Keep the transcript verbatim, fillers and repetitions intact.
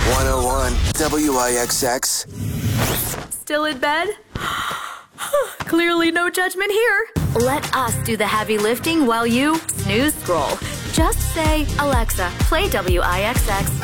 one oh one W I X X. Still in bed? Clearly no judgment here. Let us do the heavy lifting while you snooze scroll. Just say, Alexa, play W I X X.